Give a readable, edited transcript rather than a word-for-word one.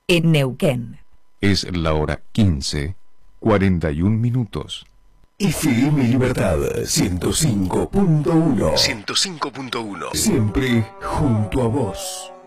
en Neuquén. Es la hora 15:41. FM Libertad 105.1. 105.1. Siempre junto a vos.